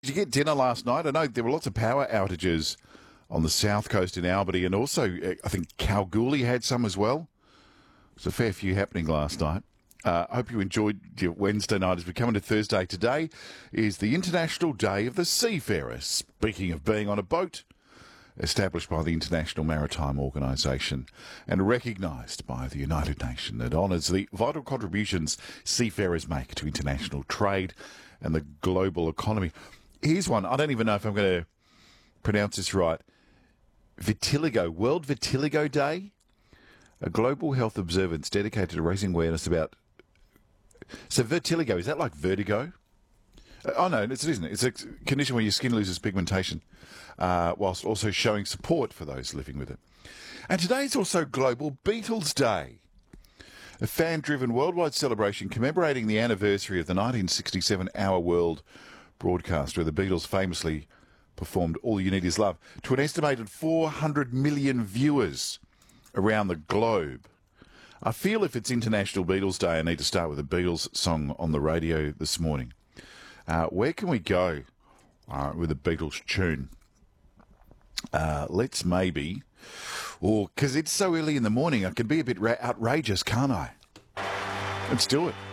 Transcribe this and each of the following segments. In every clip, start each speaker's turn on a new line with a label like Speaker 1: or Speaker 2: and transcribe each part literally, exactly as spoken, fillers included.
Speaker 1: Did you get dinner last night? I know there were lots of power outages on the south coast in Albany, and also uh, I think Kalgoorlie had some as well. There's a fair few happening last night. I uh, hope you enjoyed your Wednesday night. As we come into Thursday, today is the International Day of the Seafarer. Speaking of being on a boat, established by the International Maritime Organisation and recognised by the United Nations, that honours the vital contributions seafarers make to international trade and the global economy. Here's one. I don't even know if I'm going to pronounce this right. Vitiligo, World Vitiligo Day, a global health observance dedicated to raising awareness about... So vitiligo, is that like vertigo? Uh, oh, no, it's, it isn't. It's a condition where your skin loses pigmentation, uh, whilst also showing support for those living with it. And today is also Global Beatles Day, a fan-driven worldwide celebration commemorating the anniversary of the nineteen sixty-seven Our World broadcast, where the Beatles famously performed All You Need Is Love to an estimated four hundred million viewers around the globe. I feel if it's International Beatles Day, I need to start with a Beatles song on the radio this morning. Uh, where can we go uh, with a Beatles tune? Uh, let's maybe... Or, because it's so early in the morning, I can be a bit ra- outrageous, can't I? Let's do it.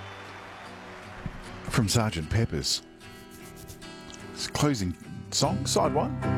Speaker 1: From Sergeant Pepper's. It's closing song, side one.